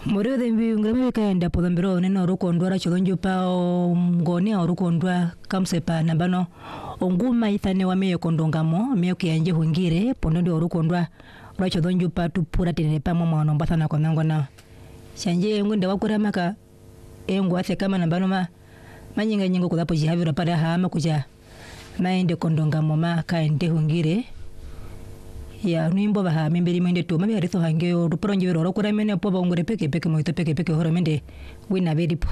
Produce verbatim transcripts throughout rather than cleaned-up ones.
Morio de ngame kaenda podambiro neno rukondwa chilonjo pa ngoni rukondwa kamsepa nambano onguma ithane wa meyo kondongamo meyo kianje hungire pondondo rukondwa racho donjo pa tupura tene pa mama no mbathana kwa nangona chanje ngunda wakura maka engo athe kama nambano ma manyinga nyingo kudapo jihavira para hama kuja maende kondongamo ma kaende hungire ya nimbo baha memberi mende to mabi haritho hange o ruporonje ro kura mene po bongore peke peke moito peke peke horo mende wina bedipo.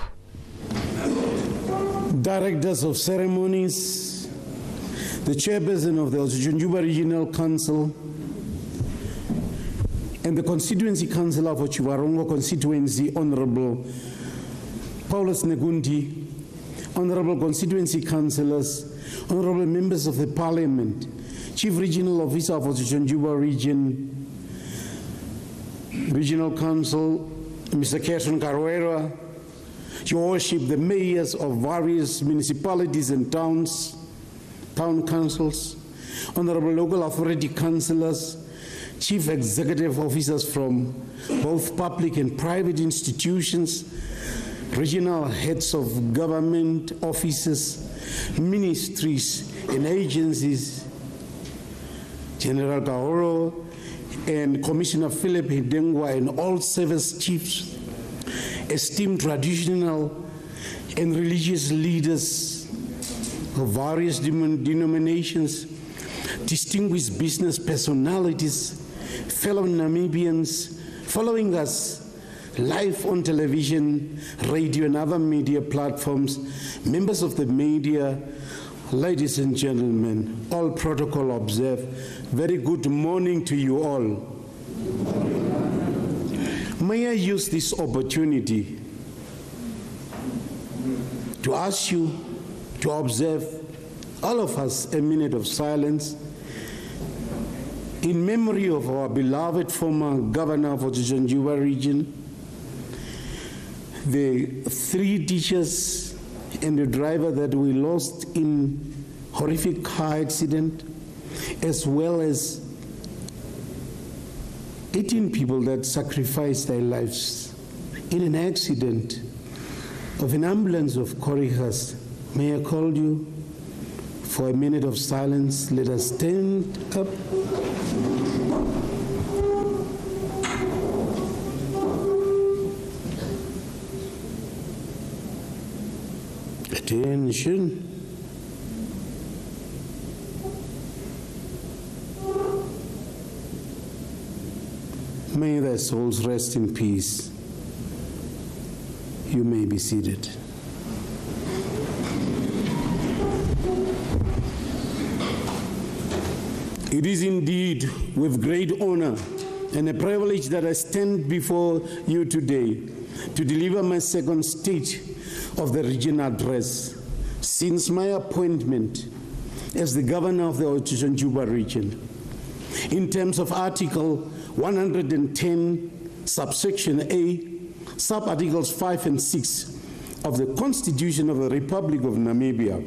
Directors of ceremonies, the chairperson of the Otjijonjuba Regional Council, and the constituency councillor for Chiwarongo constituency, Honorable Paulus Negundi, honorable constituency councillors, honorable members of the parliament, Chief Regional Officer of Otjijonjuba Region, Regional Council, Mister Kerson Carrera, Your Worship, the mayors of various municipalities and towns, town councils, honorable local authority councillors, chief executive officers from both public and private institutions, regional heads of government offices, ministries and agencies, General Kahoro and Commissioner Philip Hidengwa and all service chiefs, esteemed traditional and religious leaders of various denominations, distinguished business personalities, fellow Namibians following us live on television, radio and other media platforms, members of the media, ladies and gentlemen, all protocol observed, very good morning to you all. May I use this opportunity to ask you to observe, all of us, a minute of silence in memory of our beloved former governor of Otjijonjuba region, the three teachers and the driver that we lost in horrific car accident, as well as eighteen people that sacrificed their lives in an accident of an ambulance of Corrigas. May I call you for a minute of silence? Let us stand up. Attention. May their souls rest in peace. You may be seated. It is indeed with great honor and a privilege that I stand before you today to deliver my second stage of the region address since my appointment as the governor of the Otjijonjuba region. In terms of Article one hundred ten, subsection A, sub-articles five and six of the Constitution of the Republic of Namibia,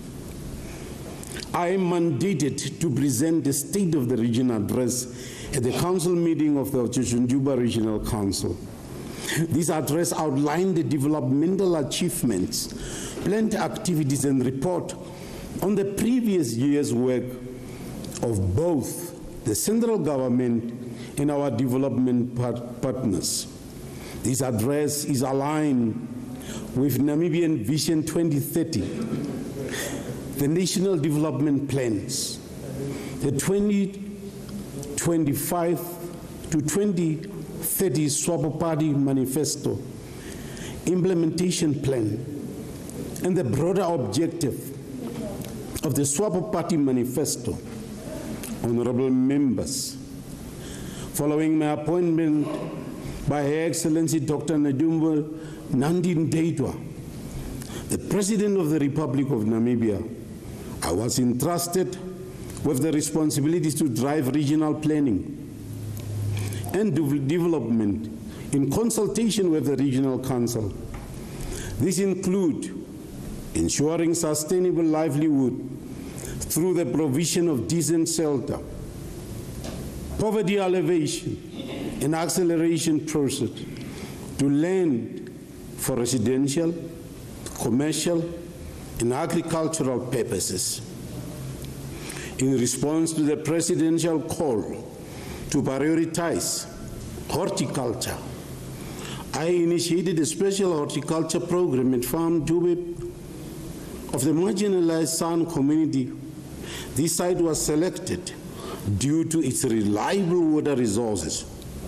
I am mandated to present the State of the Region address at the council meeting of the Otjijonjuba Regional Council. This address outlined the developmental achievements, planned activities, and report on the previous year's work of both the central government and our development part partners. This address is aligned with Namibian Vision twenty thirty, the National Development Plans, the twenty twenty-five to twenty thirty SWAPO Party Manifesto, Implementation Plan, and the broader objective of the SWAPO Party Manifesto. Honorable members, following my appointment by Her Excellency Doctor Nedumbo Nandi-Ndaitwah, the President of the Republic of Namibia, I was entrusted with the responsibilities to drive regional planning and development in consultation with the Regional Council. These include ensuring sustainable livelihood through the provision of decent shelter, poverty alleviation and acceleration process, to land for residential, commercial, and agricultural purposes. In response to the presidential call to prioritize horticulture, I initiated a special horticulture program at Farm Dube of the marginalized San community. This site was selected due to its reliable water resources.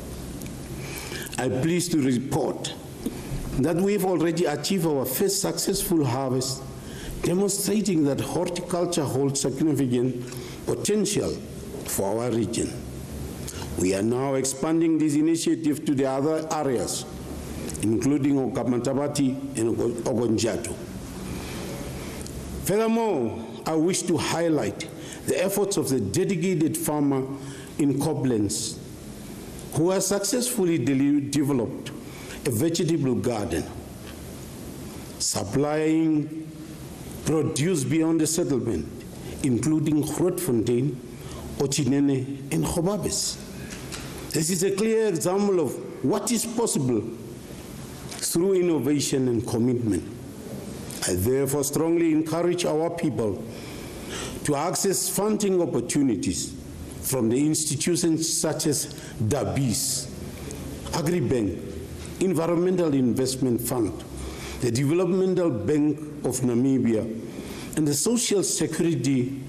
I'm pleased to report that we've already achieved our first successful harvest, demonstrating that horticulture holds significant potential for our region. We are now expanding this initiative to the other areas, including Okamatabati and Ogonjato. Furthermore, I wish to highlight the efforts of the dedicated farmer in Koblenz, who has successfully de- developed a vegetable garden, supplying produce beyond the settlement, including Grootfontein, Ochinene, and Khobabes. This is a clear example of what is possible through innovation and commitment. I therefore strongly encourage our people to access funding opportunities from the institutions such as DABIS, AgriBank, Environmental Investment Fund, the Developmental Bank of Namibia, and the Social Security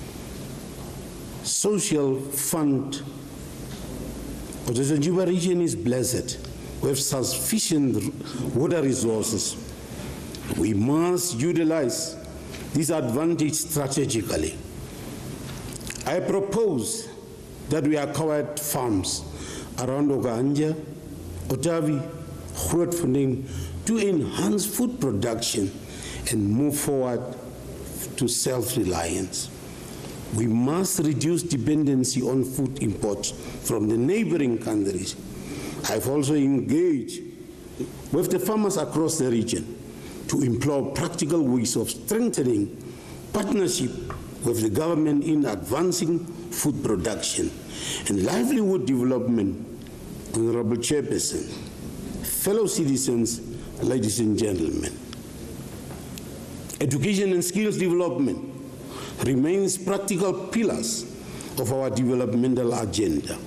Social Fund. But the Zanzibar region is blessed. We have sufficient water resources. We must utilize this advantage strategically. I propose that we acquire farms around Oganja, Otavi, Grootfontein to enhance food production and move forward to self-reliance. We must reduce dependency on food imports from the neighboring countries. I've also engaged with the farmers across the region to employ practical ways of strengthening partnership with the government in advancing food production and livelihood development. Honorable Chairperson, fellow citizens, ladies and gentlemen, education and skills development remains practical pillars of our developmental agenda.